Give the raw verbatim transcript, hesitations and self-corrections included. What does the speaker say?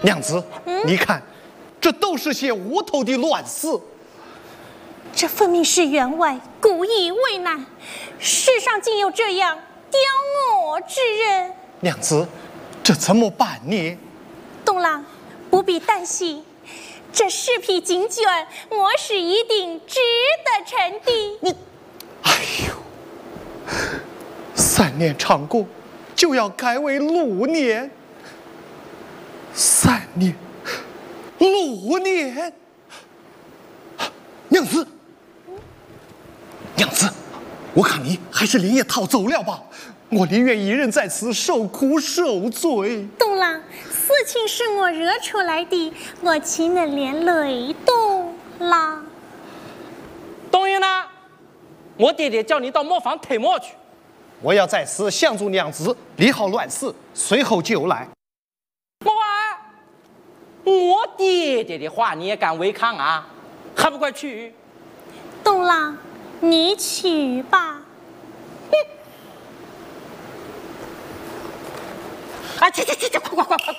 娘子，嗯、你看，这都是些无头的乱事。 这分明是员外故意为难，世上竟有这样刁我之人。 娘子，这怎么办呢？ 东郎不必担心，这四匹锦卷，我是一定值得称的。 你，哎呦，三年长过，就要改为六年。三年，六年，娘子，娘子，我看你还是连夜逃走了吧。我宁愿一人在此受苦受罪。 东郎，事情是我惹出来的，我岂能连累东郎？ 东云呢？我爹爹叫你到磨坊推磨去。 我要在此相助娘子理好乱事，随后就来。 莫儿，我爹爹的话你也敢违抗啊？还不快去！ 东郎，你去吧。 哎，去去去去，快快快快！